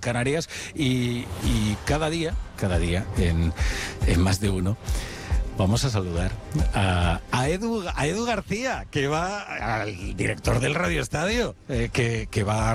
Canarias, y cada día en Más de Uno, vamos a saludar a Edu García, que va, al director del Radio Estadio, que va